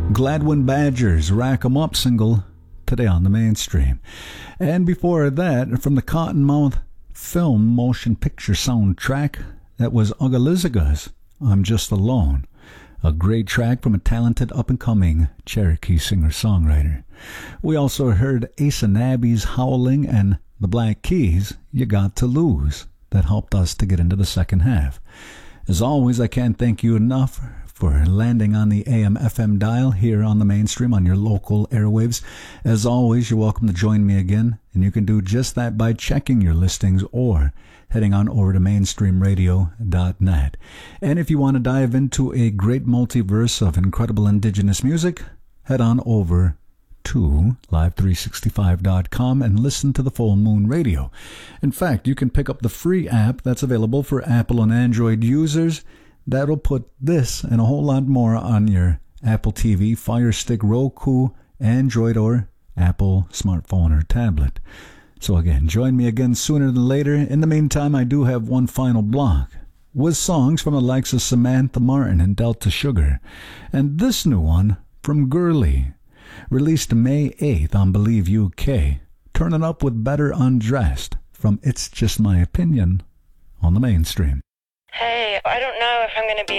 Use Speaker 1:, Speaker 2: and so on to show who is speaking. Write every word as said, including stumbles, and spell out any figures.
Speaker 1: Gladwin Badgers, Rack 'em Up single, today on the Mainstream. And before that, from the Cottonmouth film motion picture soundtrack, that was Ugalizziga's I'm Just Alone, a great track from a talented up-and-coming Cherokee singer-songwriter. We also heard Ace and Abby's Howling and the Black Keys, You Got to Lose, that helped us to get into the second half. As always, I can't thank you enough for landing on the A M F M dial here on the Mainstream on your local airwaves. As always, you're welcome to join me again, and you can do just that by checking your listings or heading on over to mainstream radio dot net. And if you want to dive into a great multiverse of incredible indigenous music, head on over to live three sixty-five dot com and listen to the Full Moon Radio. In fact, you can pick up the free app that's available for Apple and Android users. That'll put this and a whole lot more on your Apple T V, Fire Stick, Roku, Android, or Apple smartphone or tablet. So again, join me again sooner than later. In the meantime, I do have one final block with songs from the likes of Samantha Martin and Delta Sugar. And this new one from Girly, released May eighth on Believe U K, turning up with Better Undressed from It's Just My Opinion on the Mainstream.
Speaker 2: Hey, I don't know if I'm going to be